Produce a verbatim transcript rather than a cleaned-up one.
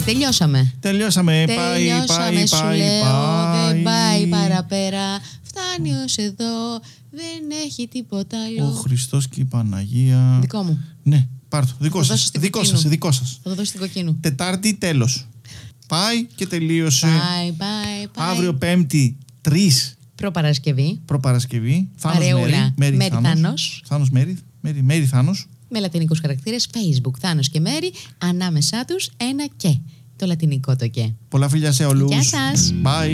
τελειώσαμε. Τελειώσαμε. Τελειώσαμε, πάει, σου πάει, λέω. πάει. Δεν πάει παραπέρα. Φτάνει ως εδώ. Δεν έχει τίποτα άλλο. Ο Χριστός και η Παναγία. Δικό μου. Ναι, πάρ' το. Δικό Θα σας. δώσω στην Δικό Κοκκίνου. σας. Δικό σας. Θα το δώσω στην Κοκκίνου. Τετάρτη, τέλος. Πάει και τελείωσε. Πάει, πάει, πάει. Αύριο Πέμπτη, τρεις Προπαρασκευή. προπαρασκευή. Θάνος Παρεούλα. Μέρη. Μέρη Μέρη Θάνος. Θάνος. Θάνος Μέρη. Μέρη, Μέρη Θάνος. Με λατινικούς χαρακτήρες. Facebook, Θάνος και Μέρη. Ανάμεσά τους ένα και. Το λατινικό το και. Πολλά φιλιά σε όλους. Γεια σας. Bye.